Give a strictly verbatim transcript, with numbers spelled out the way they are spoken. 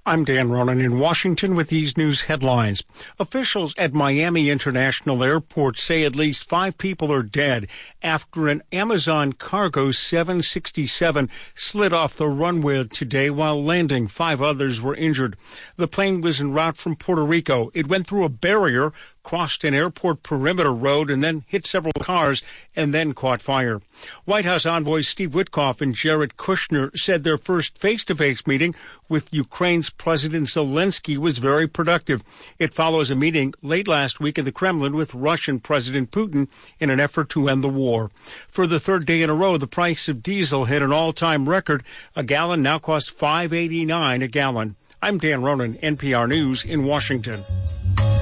I'm Dan Ronan in Washington with these news headlines. Officials at Miami International Airport say at least five people are dead after an Amazon Cargo seven sixty-seven slid off the runway today while landing. Five others were injured. The plane was en route from Puerto Rico. It went through a barrier, crossed an airport perimeter road, and then hit several cars and then caught fire. White House envoys Steve Witkoff and Jared Kushner said their first face-to-face meeting with Ukraine's President Zelensky was very productive. It follows a meeting late last week in the Kremlin with Russian President Putin in an effort to end the war. For the third day in a row, the price of diesel hit an all-time record. A gallon now costs five eighty-nine a gallon. I'm Dan Ronan, N P R News in Washington.